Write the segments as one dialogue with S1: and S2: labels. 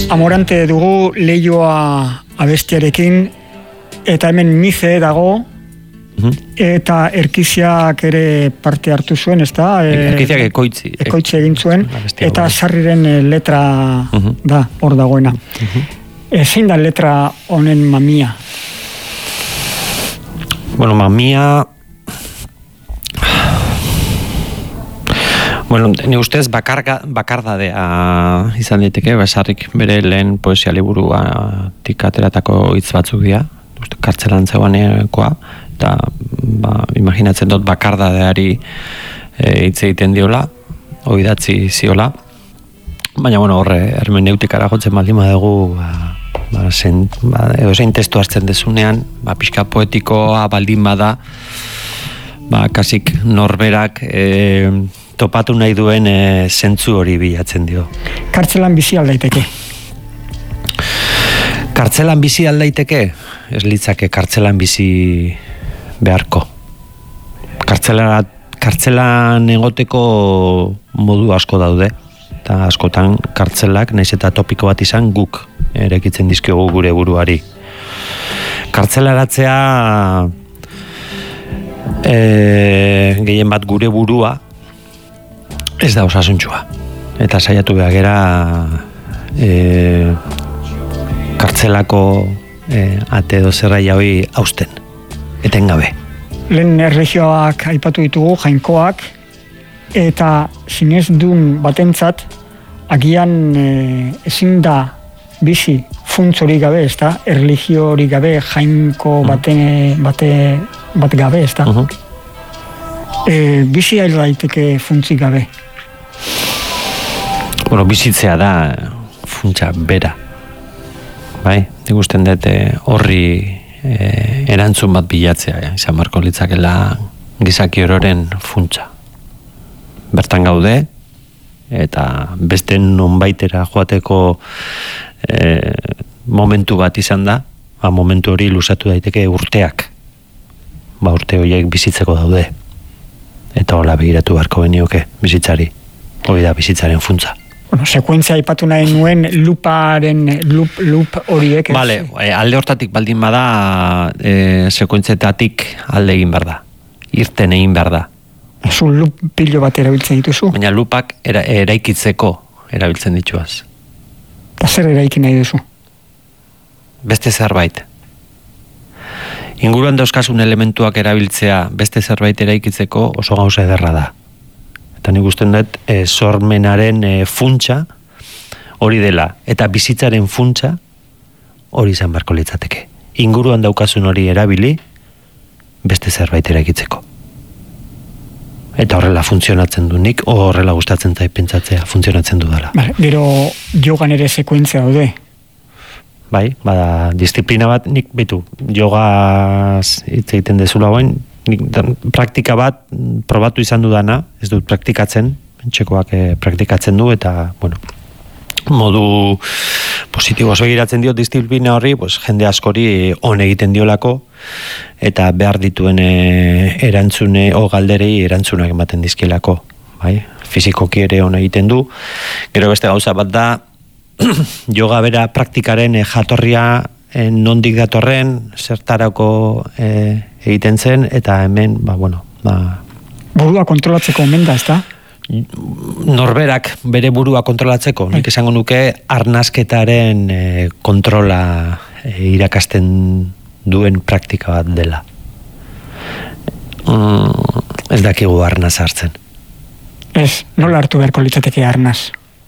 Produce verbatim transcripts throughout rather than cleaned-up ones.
S1: Amorante dugu leioa abestiarekin, eta hemen Mize dago, eta Erkiziak ere parte hartu zuen, ez da?
S2: Erkiziak ekoitzi.
S1: Ekoitzi egin zuen, eta Sarriren letra da, hor dagoena. Zein da letra honen mamia?
S2: Bueno, mamia... Bueno, ni ustez bakarga, bakardadea izan daiteke, Sarrik bere lehen poesia liburuatik ateratako hitz batzuk dira, kartzelan zegoenekoa, eta ba, imaginatzen dut bakardadeari hitz e, egiten diola, oidatzi ziola, baina bueno, horre hermeneutikara jotzen baldin badugu, ba, ba, zen, ba, edo zein testu hartzen dezunean, ba, pixka poetikoa baldin bada, ba, kasik norberak e, topatu nahi duen e, zentzu hori bilatzen dio.
S1: Kartzelan bizi aldaiteke?
S2: Kartzelan bizi aldaiteke? Ez litzake kartzelan bizi beharko. Kartzelan, kartzelan egoteko modu asko daude. Eta askotan kartzelak, nahiz eta topiko bat izan, guk erekitzen dizkiogu gure buruari. Kartzelaratzea e, gehien bat gure burua ez da osasuntsua. Eta saiatu behar gera e, kartzelako e, ate edo zerraia hori hausten, etengabe.
S1: Lehen erregioak aipatu ditugu, jainkoak, eta zinez dun batentzat, agian e, ezin da bizi funtz hori gabe, ez da? Erlijio hori gabe, jainko bate, bate, bat gabe, ez da? Uh-huh. e, bizi hail daiteke funtzik gabe.
S2: Bueno, bizitzea da funtsa bera. Bai, nik usten dut horri e, erantzun bat bilatzea, ja, izan marko litzakela gizaki ororen funtsa. Bertan gaude, eta beste nonbaitera joateko e, momentu bat izan da, ba, momentu hori luzatu daiteke urteak. Ba, urte horiek bizitzeko daude. Eta hola begiratu beharko genioke bizitzari. Hori da bizitzaren funtsa.
S1: Bueno, sekuentzia aipatu nahi nuen luparen lup, lup horiek. Ez?
S2: Vale, alde hortatik baldin bada e, sekuentzietatik alde egin behar da. Irten egin behar da.
S1: Ez un lup pilo bat erabiltzen dituzu?
S2: Baina lupak era, eraikitzeko erabiltzen dituaz.
S1: Eta zer eraiki nahi duzu?
S2: Beste zerbait. Inguruan dauzkasun elementuak erabiltzea beste zerbait eraikitzeko oso gauza ederra da. Eta nik usten dut, e, sormenaren e, funtsa hori dela, eta bizitzaren funtsa hori izan beharko litzateke. Inguruan daukasun hori erabili, beste zerbait eraikitzeko. Eta horrela funtzionatzen du nik, horrela gustatzen zait pentsatzea, funtzionatzen du dela.
S1: Vale, gero jogan ere sekuentzia daude.
S2: Bai, bada, disiplina bat, nik betu, jogaz hitz egiten dezula guen, praktika bat probatu izan dudana, ez dut praktikatzen, txekoak eh, praktikatzen du, eta, bueno, modu positiboz begiratzen dio disiplina horri, pues, jende askori on egiten diolako, eta behar dituen eh, erantzune, o galderei erantzunak ematen dizkielako, bai, fizikoki ere on egiten du. Gero beste gauza bat da, yoga bera praktikaren eh, jatorria eh, nondik datorren, zertarako eh, egiten zen, eta hemen, ba, bueno, ba...
S1: Burua kontrolatzeko omen da, ez da?
S2: Norberak bere burua kontrolatzeko, nik esango nuke arnasketaren e, kontrola e, irakasten duen praktika bat dela. Mm, ez dakigu arnaz hartzen.
S1: Ez, nola hartu beharko litzateke arnaz?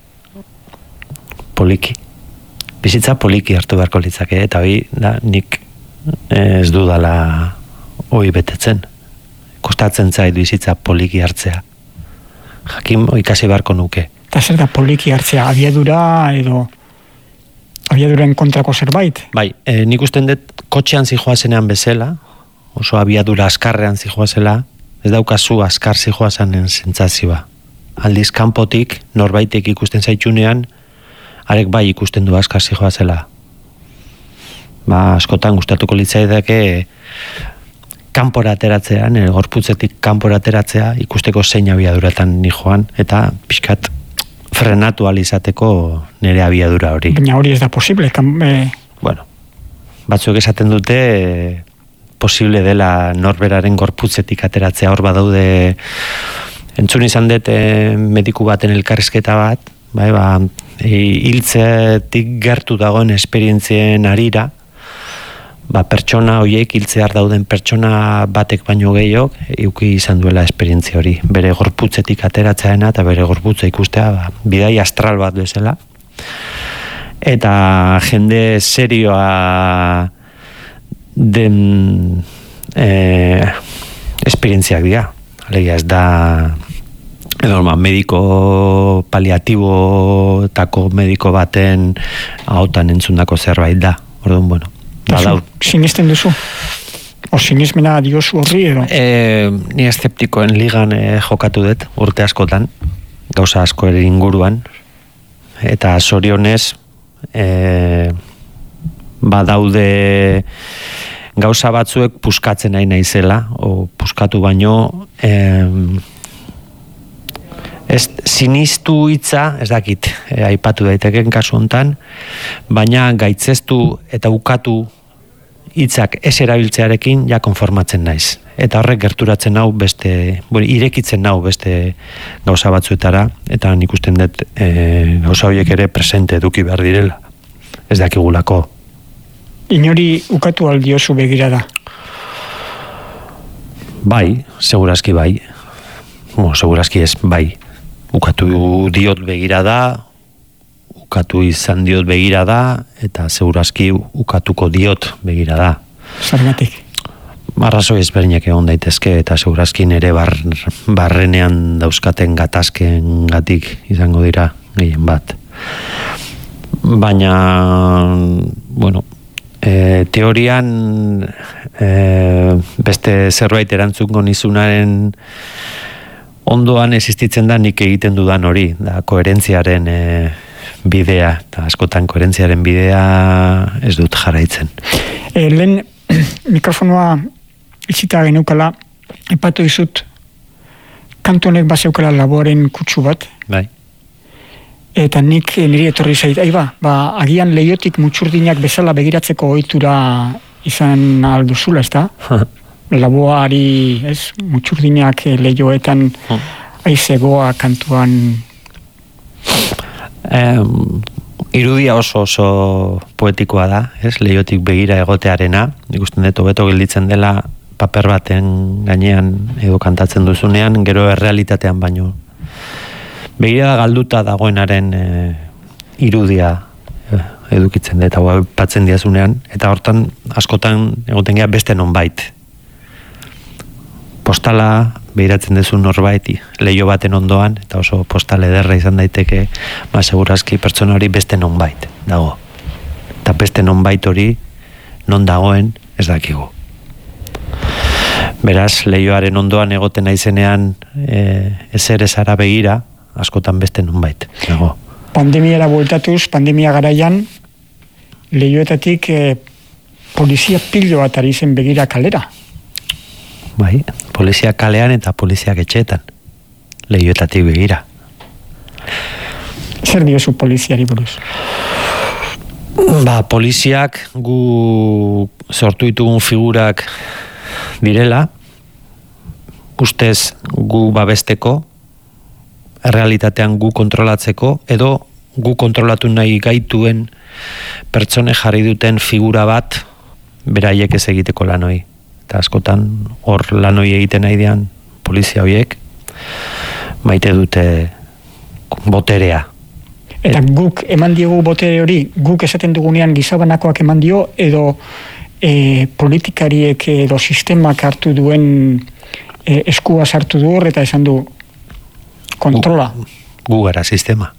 S2: Poliki. Bizitza poliki hartu beharko litzake, eta hori da nik ez dudala hoi betetzen. Kostatzen zait bizitza poliki hartzea. Jakin ikasi beharko nuke.
S1: Eta zer da poliki hartzea, abiadura edo abiaduren kontrako zerbait?
S2: Bai, e, nik usten dut kotxean zijoazenean bezala, oso abiadura askarrean zijoazela, ez daukazu askar zijoazanen sentsazioa. Aldiz kanpotik norbaitek ikusten zaitxunean, arek bai ikusten du askar zijoazela. Ba, askotan gustatuko litzaidake kanpora ateratzean, gorputzetik kanpora ateratzea, ikusteko zein abiaduratan ni joan, eta pixkat frenatu alizateko nire abiadura hori.
S1: Baina hori ez da posible. Kam, e...
S2: Bueno, batzuk esaten dute e, posible dela norberaren gorputzetik ateratzea. Hor badaude, entzun izan dut e, mediku baten elkarrizketa bat, bai, ba, e, hiltzetik gertu dagoen esperientzien arira, ba, pertsona horiek, hiltzear dauden pertsona batek baino gehiok, euki izan duela esperientzia hori. Bere gorputzetik ateratzeaena eta bere gorputza ikustea, ba, bidai astral bat bezala. Eta jende serioa den e, esperientziak dira. Alegia ez da edo ma, mediko paliatibotako mediko baten ahotan entzundako zerbait da. Orduan, bueno, badau.
S1: Sinisten duzu? O sinismena diozu horri edo?
S2: E, ni eszeptikoen ligan e, jokatu dut urte askotan, gauza asko ere inguruan, eta zorionez e, badaude gauza batzuek puskatzen nahi naizela, o puskatu baino e, ez sinistu hitza, ez dakit, e, aipatu daiteken kasu hontan, baina gaitzestu eta ukatu hitzak ez erabiltzearekin ja konformatzen naiz. Eta horrek gerturatzen hau beste, bueno, irekitzen hau beste gauza batzuetara, eta nik usten dut e, gauza horiek ere presente eduki behar direla. Ez dakigulako.
S1: Inori ukatu aldiozu begirada?
S2: Bai, segurazki bai. Bueno, segurazki ez, bai. Ukatu diot begirada, ukatu izan diot begirada, eta segurazki ukatuko diot begirada.
S1: Zergatik?
S2: Arrazoi ezberdinak egon daitezke, eta segurazki nere bar, barrenean dauzkaten gatazken gatik izango dira gehien bat. Baina, bueno, e, teorian e, beste zerbait erantzungo nizunaren ondoan existitzen da nik egiten dudan hori, da koherentziaren e, bidea, eta askotan koherentziaren bidea ez dut jarraitzen.
S1: E, lehen mikrofonoa itxita geneukala, epatu izut, kantu honek bazeukala laboaren kutsu bat,
S2: bai.
S1: Eta nik niri etorri zait, aiba, ba, agian leiotik mutxurdinak bezala begiratzeko ohitura izan alduzula, ez da? Laboari, ez, mutxurdinak leioetan aizegoa kantuan.
S2: Eh, irudia oso oso poetikoa da, ez, leiotik begira egotearena, ikusten dut hobeto gelditzen dela paper baten gainean edo kantatzen duzunean, gero errealitatean baino. Begira galduta dagoenaren e, irudia e, edukitzen da, eta patzen diazunean, eta hortan askotan egoten gea beste nonbait. Postala behiratzen dezu norbait leio baten ondoan, eta oso postal ederra izan daiteke, ba, segurazki pertsona hori beste nonbait dago. Eta beste nonbait hori non dagoen ez dakigu. Beraz, leioaren ondoan egoten naizenean e, ezer ezara begira, askotan beste nonbait dago.
S1: Pandemiara bueltatuz, pandemia garaian, leioetatik e, polizia pilo bat ari zen begira kalera.
S2: Bai, polizia kalean eta poliziak etxeetan, leioetatik begira.
S1: Zer diozu poliziari buruz?
S2: Ba, poliziak gu sortu ditugun figurak direla, ustez gu babesteko, errealitatean gu kontrolatzeko, edo gu kontrolatu nahi gaituen pertsone jarri duten figura bat beraiek ez egiteko lanoi. Eta askotan hor lanoi egiten nahi dian polizia horiek maite dute boterea.
S1: Eta guk eman diogu botere hori, guk esaten dugunean gizabanakoak eman dio, edo e, politikariek edo sistemak hartu duen e, eskua sartu du hor, eta esan du kontrola.
S2: Gu, gu gara sistema.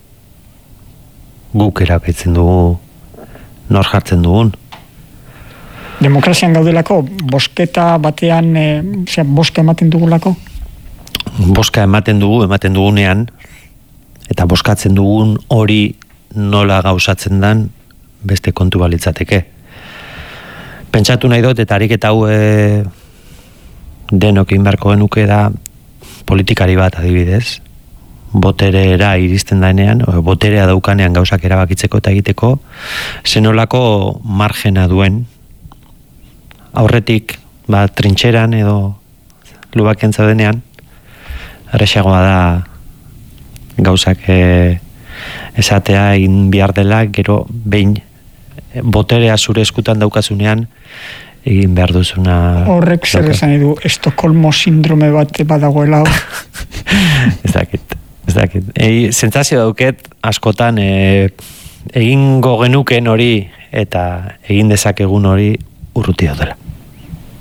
S2: Guk erabetzen dugu nor jartzen dugun.
S1: Demokrazian gaudelako, bosketa batean, e, zera, boska ematen dugulako?
S2: Boska ematen dugu, ematen dugunean, eta boskatzen dugun hori nola gauzatzen dan beste kontu balitzateke. Pentsatu nahi dut, eta harik eta hau e, denok inbarko genuke da politikari bat adibidez, boterera iristen daenean, o boterea daukanean gauzak erabakitzeko eta egiteko, zenolako margena duen, aurretik, ba, trintxeran edo lubakian zaudenean, erresagoa da gauzak e, esatea egin behar dela, gero behin boterea zure eskutan daukazunean, egin behar duzuna...
S1: Horrek zer esan edu, Estokolmo sindrome bat badagoela.
S2: Ez dakit, ez dakit. E, Zentzazio dauket, askotan, e, egingo genuken hori, eta egin dezakegun hori urruti dela.